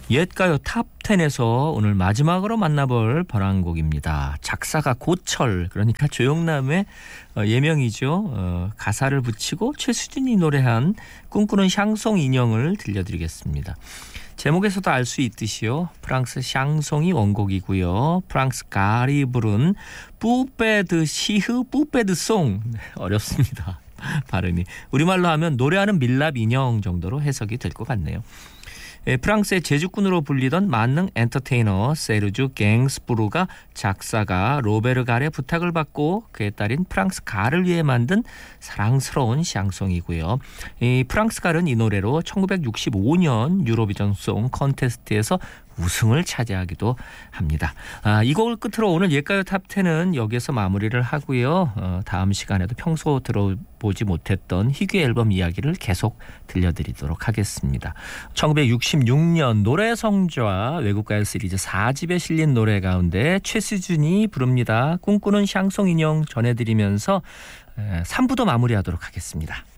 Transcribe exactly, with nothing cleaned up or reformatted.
옛가요 탑텐에서 오늘 마지막으로 만나볼 번안곡입니다. 작사가 고철, 그러니까 조영남의 예명이죠. 어, 가사를 붙이고 최수진이 노래한 꿈꾸는 샹송 인형을 들려드리겠습니다. 제목에서도 알 수 있듯이요. 프랑스 샹송이 원곡이고요. 프랑스 가리 부른 뿌페드 시흐 뿌페드 송. 어렵습니다. 발음이. 우리말로 하면 노래하는 밀랍 인형 정도로 해석이 될 것 같네요. 예, 프랑스의 제주꾼으로 불리던 만능 엔터테이너 세르주 갱스부르가 작사가 로베르 갈의 부탁을 받고 그의 딸인 프랑스 갈을 위해 만든 사랑스러운 샹송이고요. 이 프랑스 갈은 이 노래로 천구백육십오 년 유로비전 송 컨테스트에서 우승을 차지하기도 합니다. 아, 이 곡을 끝으로 오늘 옛가요 탑텐은 여기에서 마무리를 하고요. 어, 다음 시간에도 평소 들어보지 못했던 희귀 앨범 이야기를 계속 들려드리도록 하겠습니다. 천구백육십육 년 노래성좌 외국가요 시리즈 사 집에 실린 노래 가운데 최수준이 부릅니다. 꿈꾸는 샹송 인형 전해드리면서 삼 부도 마무리하도록 하겠습니다.